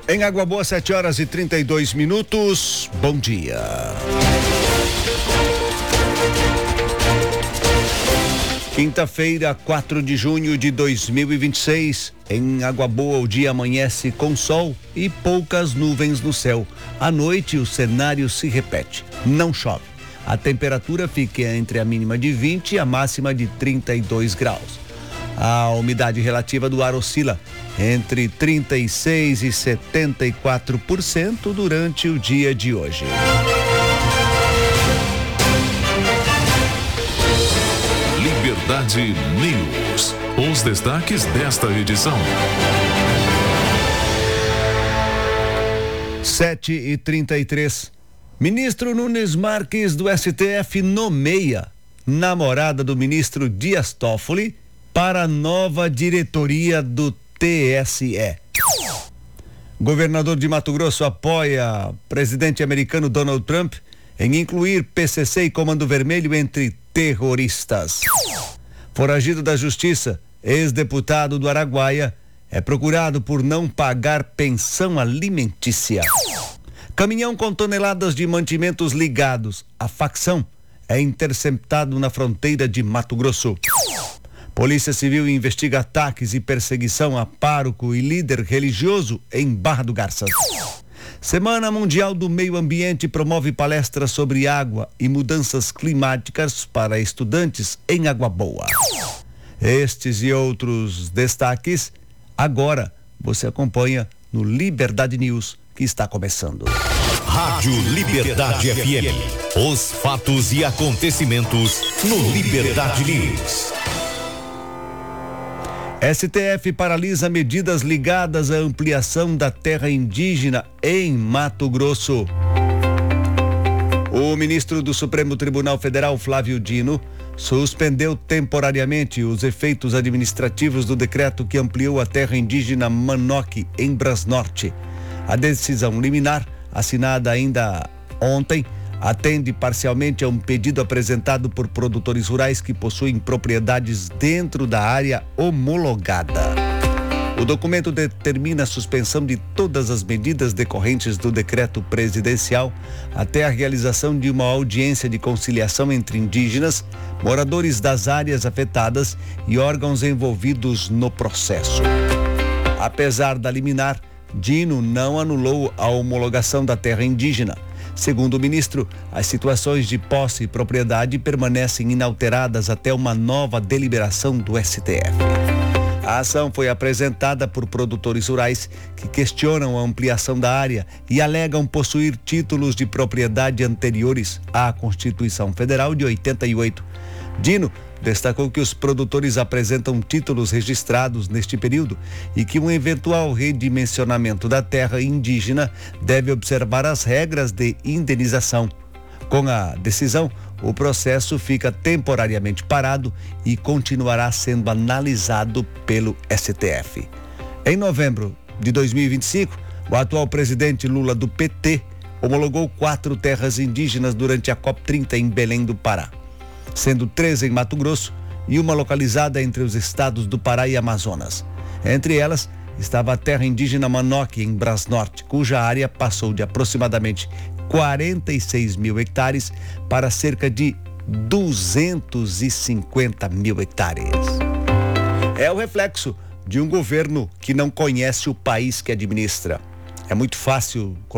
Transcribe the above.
Em Água Boa, 7h32. Bom dia. Quinta-feira, 4 de junho de 2026. Em Água Boa, o dia amanhece com sol e poucas nuvens no céu. À noite, o cenário se repete. Não chove. A temperatura fica entre a mínima de 20 e a máxima de 32 graus. A umidade relativa do ar oscila entre 36% e 74% durante o dia de hoje. Liberdade News. Os destaques desta edição. 7h33. Ministro Nunes Marques do STF nomeia namorada do ministro Dias Toffoli para a nova diretoria do TSE. Governador de Mato Grosso apoia presidente americano Donald Trump em incluir PCC e Comando Vermelho entre terroristas. Foragido da Justiça, ex-deputado do Araguaia, é procurado por não pagar pensão alimentícia. Caminhão com toneladas de mantimentos ligados à facção é interceptado na fronteira de Mato Grosso. Polícia Civil investiga ataques e perseguição a pároco e líder religioso em Barra do Garças. Semana Mundial do Meio Ambiente promove palestras sobre água e mudanças climáticas para estudantes em Água Boa. Estes e outros destaques, agora você acompanha no Liberdade News, que está começando. Rádio Liberdade FM. Os fatos e acontecimentos no Liberdade News. STF paralisa medidas ligadas à ampliação da terra indígena em Mato Grosso. O ministro do Supremo Tribunal Federal, Flávio Dino, suspendeu temporariamente os efeitos administrativos do decreto que ampliou a terra indígena Manoque, em Brasnorte. A decisão liminar, assinada ainda ontem, atende parcialmente a um pedido apresentado por produtores rurais que possuem propriedades dentro da área homologada. O documento determina a suspensão de todas as medidas decorrentes do decreto presidencial até a realização de uma audiência de conciliação entre indígenas, moradores das áreas afetadas e órgãos envolvidos no processo. Apesar da liminar, Dino não anulou a homologação da terra indígena. Segundo o ministro, as situações de posse e propriedade permanecem inalteradas até uma nova deliberação do STF. A ação foi apresentada por produtores rurais que questionam a ampliação da área e alegam possuir títulos de propriedade anteriores à Constituição Federal de 88. Dino destacou que os produtores apresentam títulos registrados neste período e que um eventual redimensionamento da terra indígena deve observar as regras de indenização. Com a decisão, o processo fica temporariamente parado e continuará sendo analisado pelo STF. Em novembro de 2025, o atual presidente Lula do PT homologou 4 terras indígenas durante a COP30 em Belém do Pará, sendo 3 em Mato Grosso e uma localizada entre os estados do Pará e Amazonas. Entre elas estava a terra indígena Manoque, em Brasnorte, cuja área passou de aproximadamente 46 mil hectares para cerca de 250 mil hectares. É o reflexo de um governo que não conhece o país que administra. É muito fácil